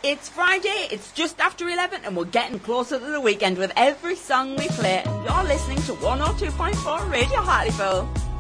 It's Friday, it's just after 11 and we're getting closer to the weekend with every song we play. You're listening to 102.4 Radio Hartlepool.